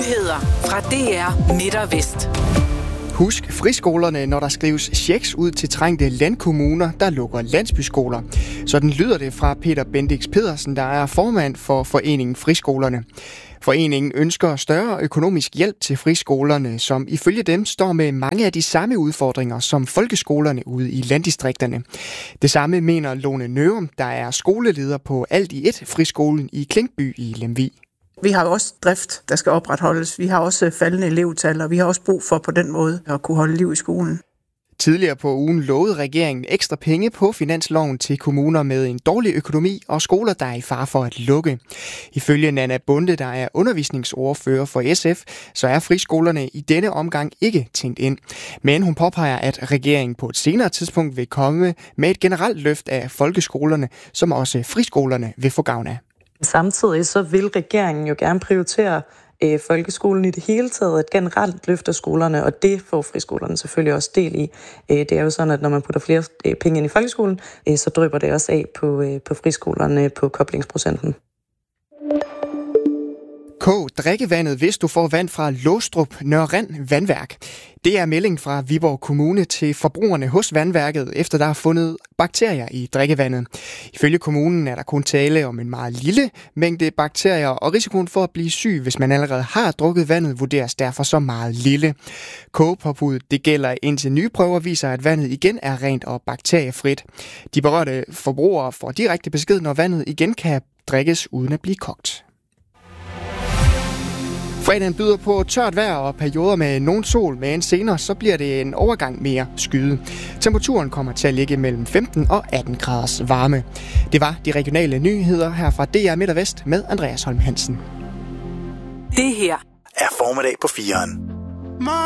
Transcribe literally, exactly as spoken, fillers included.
Nyheder fra D R Midt og Vest. Husk friskolerne, når der skrives checks ud til trængte landkommuner, der lukker landsbyskoler. Sådan lyder det fra Peter Bendix Pedersen, der er formand for foreningen Friskolerne. Foreningen ønsker større økonomisk hjælp til friskolerne, som ifølge dem står med mange af de samme udfordringer som folkeskolerne ude i landdistrikterne. Det samme mener Lone Nørum, der er skoleleder på Alt i et friskolen i Klinkby i Lemvig. Vi har også drift, der skal opretholdes. Vi har også faldende elevtal, og vi har også brug for på den måde at kunne holde liv i skolen. Tidligere på ugen lovede regeringen ekstra penge på finansloven til kommuner med en dårlig økonomi og skoler, der er i fare for at lukke. Ifølge Nanna Bonde, der er undervisningsordfører for S F, så er friskolerne i denne omgang ikke tænkt ind. Men hun påpeger, at regeringen på et senere tidspunkt vil komme med et generelt løft af folkeskolerne, som også friskolerne vil få gavn af. Samtidig så vil regeringen jo gerne prioritere øh, folkeskolen i det hele taget, et generelt løft af skolerne, og det får friskolerne selvfølgelig også del i. Øh, det er jo sådan, at når man putter flere øh, penge ind i folkeskolen, øh, så drypper det også af på, øh, på friskolerne på koblingsprocenten. Kog drikkevandet, hvis du får vand fra Låstrup Nørrand Vandværk. Det er meldingen fra Viborg Kommune til forbrugerne hos vandværket, efter der er fundet bakterier i drikkevandet. Ifølge kommunen er der kun tale om en meget lille mængde bakterier, og risikoen for at blive syg, hvis man allerede har drukket vandet, vurderes derfor så meget lille. Kogepåbuddet det gælder indtil nye prøver viser, at vandet igen er rent og bakteriefrit. De berørte forbrugere får direkte besked, når vandet igen kan drikkes uden at blive kogt. Fredagen byder på tørt vejr og perioder med nogen sol, men senere så bliver det en overgang mere skyet. Temperaturen kommer til at ligge mellem femten og atten graders varme. Det var de regionale nyheder her fra D R Midt og Vest med Andreas Holm Hansen. Det her er formiddag på fireren.